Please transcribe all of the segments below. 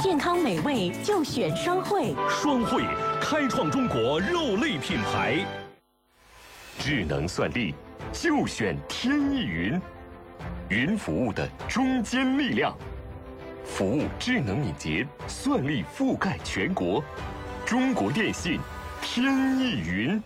健康美味就选双汇。 双汇开创中国肉类品牌。智能算力就选天翼云，云服务的中坚力量，服务智能敏捷，算力覆盖全国。中国电信天翼云。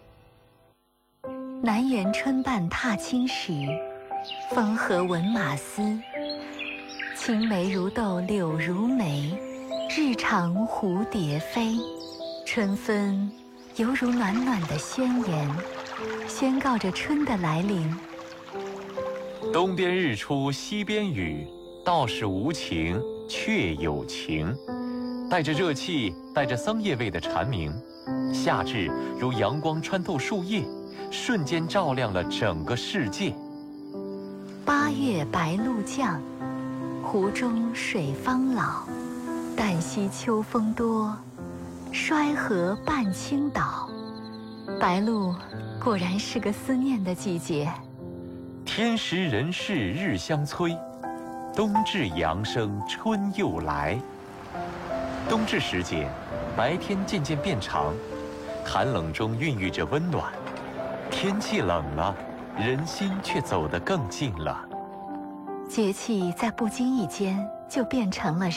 南园春半踏青时，风和闻马嘶。青梅如豆柳如眉，日长蝴蝶飞。春分犹如暖暖的宣言，宣告着春的来临。 东边日出西边雨，道是无晴却有晴。带着热气，带着桑叶味的蝉鸣，夏至如阳光穿透树叶，瞬间照亮了整个世界。 八月白露降，湖中水方老。旦夕秋风多，衰河半倾倒。白露果然是个思念的季节。 天时人事日相催，冬至阳生春又来。冬至时节，白天渐渐变长，寒冷中孕育着温暖。天气冷了，人心却走得更近了。 节气在不经意间就变成了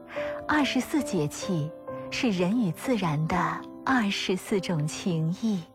诗。24节气是人与自然的24种情谊。